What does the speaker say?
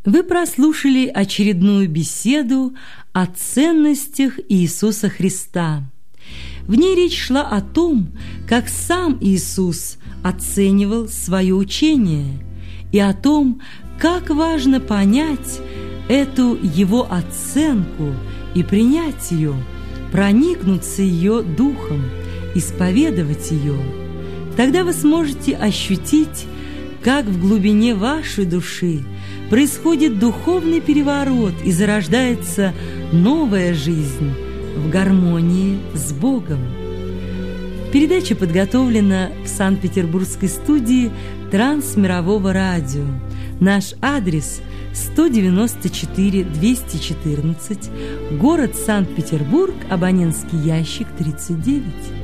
Вы прослушали очередную беседу о ценностях Иисуса Христа. В ней речь шла о том, как сам Иисус оценивал свое учение, и о том, как важно понять эту Его оценку и принять ее, проникнуться ее духом, исповедовать ее. Тогда вы сможете ощутить, как в глубине вашей души происходит духовный переворот и зарождается новая жизнь в гармонии с Богом. Передача подготовлена в Санкт-Петербургской студии Трансмирового радио. Наш адрес – 194 214, город Санкт-Петербург, абонентский ящик 39.